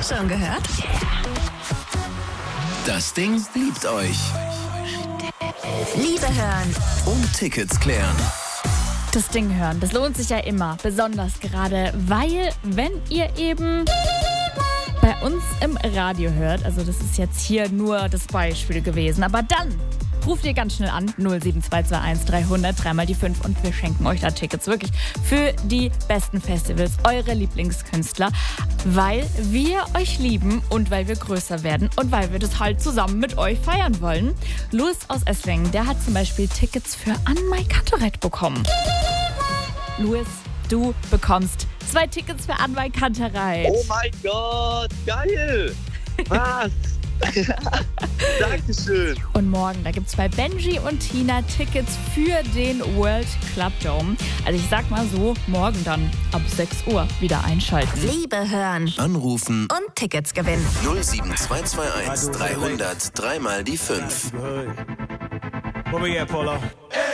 Schon gehört? Das Ding liebt euch. Liebe hören. Und Tickets klären. Das Ding hören, das lohnt sich ja immer, besonders gerade, weil, wenn ihr eben bei uns im Radio hört, also das ist jetzt hier nur das Beispiel gewesen, aber dann ruft ihr ganz schnell an, 07221 300, 3 die 5 und wir schenken euch da Tickets wirklich für die besten Festivals, eure Lieblingskünstler, weil wir euch lieben und weil wir größer werden und weil wir das halt zusammen mit euch feiern wollen. Louis aus Esslingen, der hat zum Beispiel Tickets für Anne-Mai Kantereit bekommen. Louis, du bekommst 2 Tickets für Anne-Mai Kantereit. Oh mein Gott, geil! Was? Dankeschön. Und morgen, da gibt es bei Benji und Tina Tickets für den World Club Dome. Also ich sag mal so, morgen dann ab 6 Uhr wieder einschalten. Liebe hören. Anrufen. Und Tickets gewinnen. 07221 300, 3 die 5. Where we at, Polo?